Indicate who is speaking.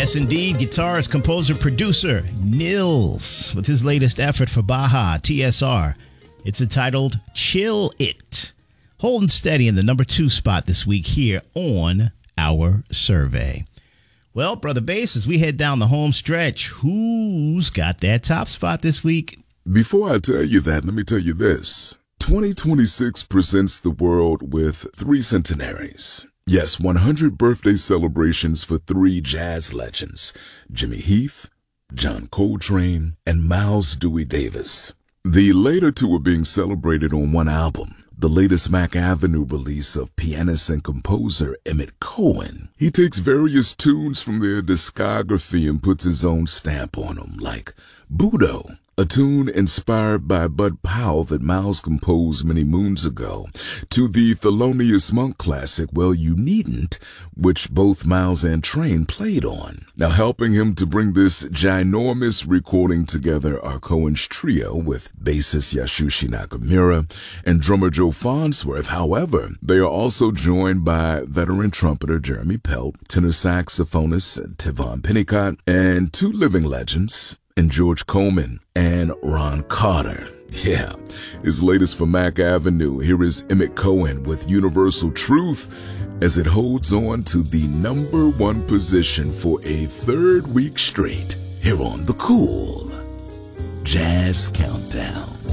Speaker 1: Yes, indeed. Guitarist, composer, producer, Nils, with his latest effort for Baja, TSR. It's entitled Chill It. Holding steady in the number 2 spot this week here on our survey. Well, Brother Bass, as we head down the home stretch, who's got that top spot this week?
Speaker 2: Before I tell you that, let me tell you this. 2026 presents the world with 3 centenaries. Yes, 100 birthday celebrations for 3 jazz legends, Jimmy Heath, John Coltrane, and Miles Dewey Davis. The later 2 are being celebrated on one album, the latest Mack Avenue release of pianist and composer Emmett Cohen. He takes various tunes from their discography and puts his own stamp on them, like Budo, a tune inspired by Bud Powell that Miles composed many moons ago, to the Thelonious Monk classic, Well You Needn't, which both Miles and Train played on. Now, helping him to bring this ginormous recording together are Cohen's trio with bassist Yasushi Nakamura and drummer Joe Farnsworth. However, they are also joined by veteran trumpeter Jeremy Pelt, tenor saxophonist Tevon Pennicott, and 2 living legends, and George Coleman and Ron Carter. Yeah, his latest for Mack Avenue. Here is Emmett Cohen with Universal Truth as it holds on to the number 1 position for a 3rd week straight here on the Cool Jazz Countdown.